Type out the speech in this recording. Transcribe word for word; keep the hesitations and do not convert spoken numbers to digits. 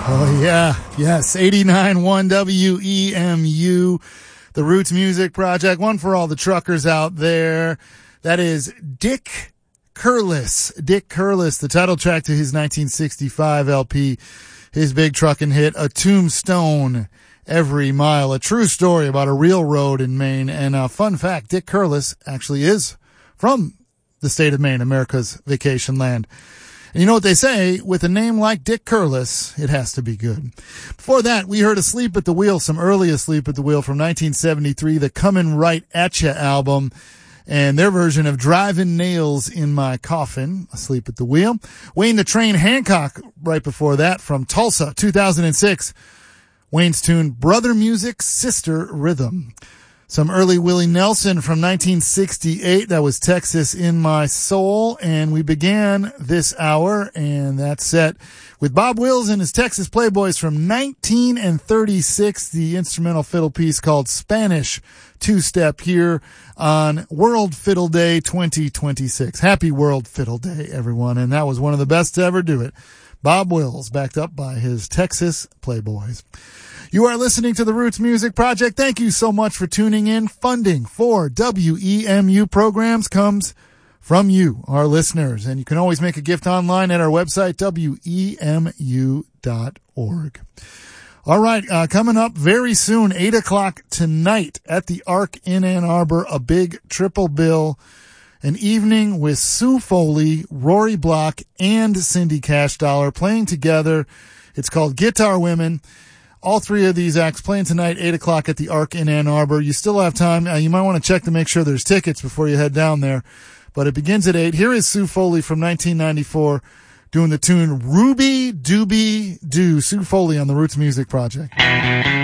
Oh, yeah. Yes. eighty-nine point one W E M U, the Roots Music Project. One for all the truckers out there. That is Dick Curless. Dick Curless, the title track to his nineteen sixty-five L P, his big trucking hit, A Tombstone Every Mile. A true story about a real road in Maine. And a fun fact, Dick Curless actually is from the state of Maine, America's vacation land. And you know what they say, with a name like Dick Curless, it has to be good. Before that, we heard Asleep at the Wheel, some early Asleep at the Wheel from nineteen seventy-three, the Comin' Right At Ya album, and their version of Driving Nails in My Coffin, Asleep at the Wheel. Wayne the Train Hancock, right before that, from Tulsa, two thousand six. Wayne's tune, Brother Music, Sister Rhythm. Some early Willie Nelson from nineteen sixty-eight. That was Texas in My Soul. And we began this hour and that set with Bob Wills and his Texas Playboys from nineteen thirty-six. The instrumental fiddle piece called Spanish Two-Step here on World Fiddle Day twenty twenty-six. Happy World Fiddle Day, everyone. And that was one of the best to ever do it. Bob Wills, backed up by his Texas Playboys. You are listening to the Roots Music Project. Thank you so much for tuning in. Funding for W E M U programs comes from you, our listeners. And you can always make a gift online at our website, W E M U dot org. All right, uh, coming up very soon, eight o'clock tonight at the Arc in Ann Arbor, a big triple bill. An evening with Sue Foley, Rory Block, and Cindy Cash Dollar playing together. It's called Guitar Women. All three of these acts playing tonight, eight o'clock at the Arc in Ann Arbor. You still have time. Uh, you might want to check to make sure there's tickets before you head down there. But it begins at eight. Here is Sue Foley from nineteen ninety-four doing the tune Ruby Dooby Doo. Sue Foley on the Roots Music Project.